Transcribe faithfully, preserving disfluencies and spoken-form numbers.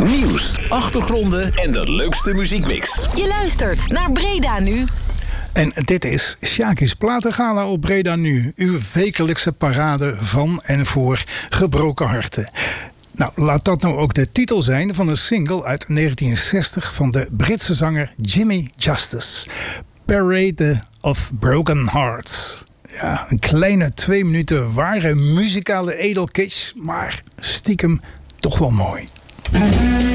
Nieuws, achtergronden en de leukste muziekmix. Je luistert naar Breda Nu. En dit is Sjaki's Platengala op Breda Nu. Uw wekelijkse parade van en voor gebroken harten. Nou, laat dat nou ook de titel zijn van een single uit negentien zestig... van de Britse zanger Jimmy Justice. Parade of Broken Hearts. Ja, een kleine twee minuten ware muzikale edelkitsch, maar stiekem toch wel mooi.